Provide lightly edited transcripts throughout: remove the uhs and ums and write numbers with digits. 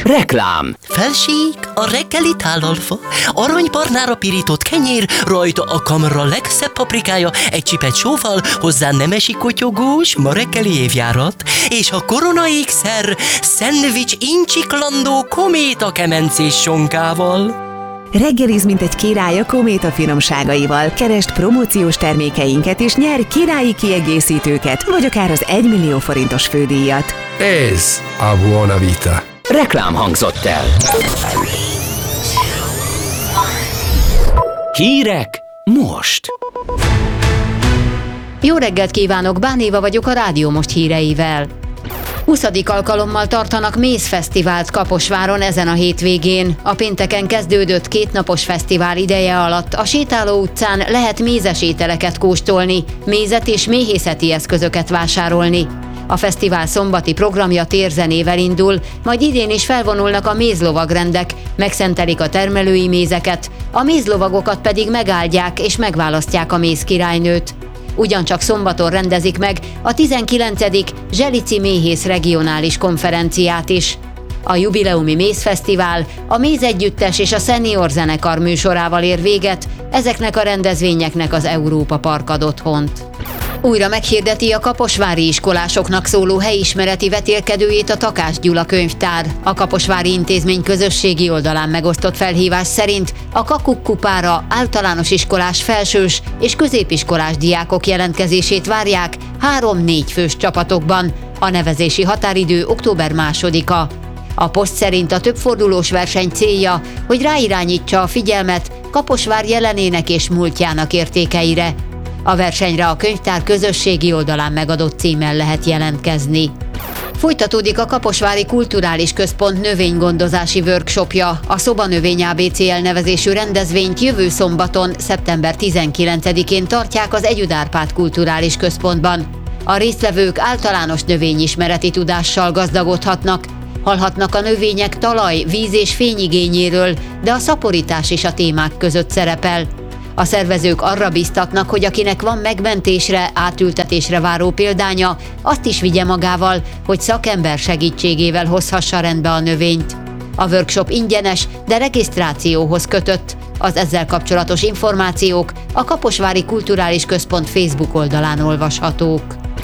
Reklám. Felség, a reggeli tálalfa, aranybarnára pirított kenyér, rajta a kamra legszebb paprikája, egy csipet sóval, hozzá nemesi kotyogós, ma reggeli évjárat, és a Korona ékszer, szendvics incsiklandó kométa kemencés sonkával. Reggeliz, mint egy király a Kométa finomságaival. Keresd promóciós termékeinket és nyer királyi kiegészítőket, vagy akár az 1 millió forintos fődíjat. Ez a Buona Vita. Reklám hangzott el. Hírek most. Jó reggelt kívánok, Bán Éva vagyok a Rádió Most híreivel. 20. alkalommal tartanak mézfesztivált Kaposváron ezen a hétvégén. A pénteken kezdődött 2 napos fesztivál ideje alatt a sétáló utcán lehet mézes ételeket kóstolni, mézet és méhészeti eszközöket vásárolni. A fesztivál szombati programja térzenével indul, majd idén is felvonulnak a mézlovagrendek, megszentelik a termelői mézeket, a mézlovagokat pedig megáldják és megválasztják a mézkirálynőt. Ugyancsak szombaton rendezik meg a 19. Zselici Méhész regionális konferenciát is. A jubileumi mézfesztivál a Mézegyüttes és a Senior zenekar műsorával ér véget, ezeknek a rendezvényeknek az Európa Park ad otthont. Újra meghirdeti a kaposvári iskolásoknak szóló helyismereti vetélkedőjét a Takács Gyula könyvtár. A Kaposvári Intézmény közösségi oldalán megosztott felhívás szerint a Kakuk kupára általános iskolás felsős és középiskolás diákok jelentkezését várják 3-4 fős csapatokban. A nevezési határidő október 2-a. A poszt szerint a többfordulós verseny célja, hogy ráirányítsa a figyelmet Kaposvár jelenének és múltjának értékeire. A versenyre a könyvtár közösségi oldalán megadott címmel lehet jelentkezni. Folytatódik a Kaposvári Kulturális Központ növénygondozási workshopja. A Szobanövény ABC nevezésű rendezvényt jövő szombaton, szeptember 19-én tartják az Együd Árpád Kulturális Központban. A résztvevők általános növényismereti tudással gazdagodhatnak, hallhatnak a növények talaj, víz és fényigényéről, de a szaporítás is a témák között szerepel. A szervezők arra biztatnak, hogy akinek van megmentésre, átültetésre váró példánya, azt is vigye magával, hogy szakember segítségével hozhassa rendbe a növényt. A workshop ingyenes, de regisztrációhoz kötött. Az ezzel kapcsolatos információk a Kaposvári Kulturális Központ Facebook oldalán olvashatók.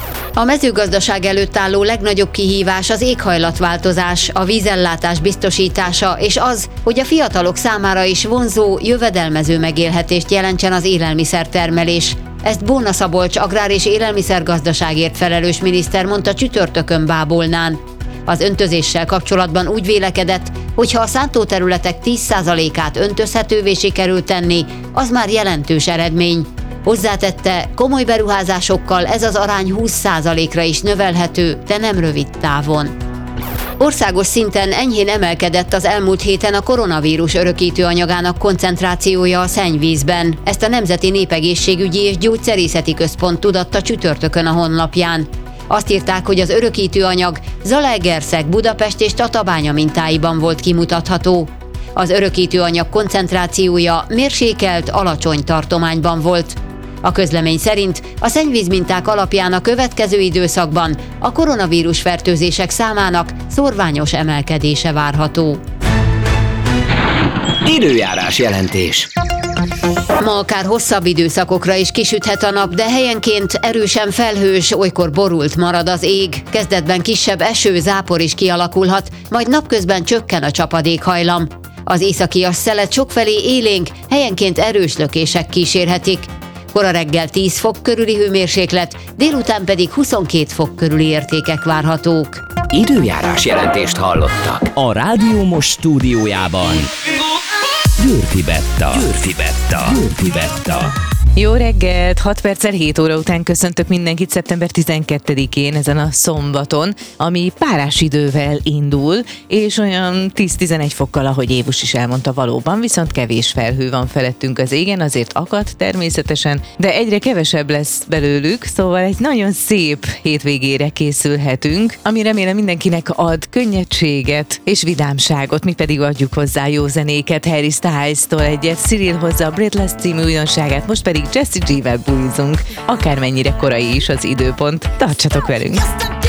A mezőgazdaság előtt álló legnagyobb kihívás az éghajlatváltozás, a vízellátás biztosítása és az, hogy a fiatalok számára is vonzó, jövedelmező megélhetést jelentsen az élelmiszertermelés. Ezt Bóna Szabolcs agrár- és élelmiszergazdaságért felelős miniszter mondta csütörtökön Bábolnán. Az öntözéssel kapcsolatban úgy vélekedett, hogy ha a szántóterületek 10%-át öntözhetővé sikerült tenni, az már jelentős eredmény. Hozzátette, komoly beruházásokkal ez az arány 20%-ra is növelhető, de nem rövid távon. Országos szinten enyhén emelkedett az elmúlt héten a koronavírus örökítő anyagának koncentrációja a szennyvízben. Ezt a Nemzeti Népegészségügyi és Gyógyszerészeti Központ tudatta csütörtökön a honlapján. Azt írták, hogy az örökítő anyag Zalaegerszeg, Budapest és Tatabánya mintáiban volt kimutatható. Az örökítő anyag koncentrációja mérsékelt, alacsony tartományban volt. A közlemény szerint a szennyvízminták alapján a következő időszakban a koronavírus fertőzések számának szorványos emelkedése várható. Időjárás jelentés. Ma akár hosszabb időszakokra is kisüthet a nap, de helyenként erősen felhős, olykor borult marad az ég. Kezdetben kisebb eső, zápor is kialakulhat, majd napközben csökken a csapadékhajlam. Az északias szelet sokfelé élénk, helyenként erős lökések kísérhetik. Kora reggel 10 fok körüli hőmérséklet, délután pedig 22 fok körüli értékek várhatók. Időjárás jelentést hallottak. A Rádió Most stúdiójában Győrfi Betta. Jó reggelt! 6 perccel 7 óra után köszöntök mindenkit szeptember 12-én ezen a szombaton, ami párás idővel indul, és olyan 10-11 fokkal, ahogy Évus is elmondta valóban, viszont kevés felhő van felettünk az égen, azért akad természetesen, de egyre kevesebb lesz belőlük, szóval egy nagyon szép hétvégére készülhetünk, ami remélem mindenkinek ad könnyedséget és vidámságot, mi pedig adjuk hozzá jó zenéket, Harry Styles-tól egyet, Cyril hozza a Breathless című újdonságát, most pedig Jessie G-vel bulizunk, akármennyire korai is az időpont. Tartsatok velünk!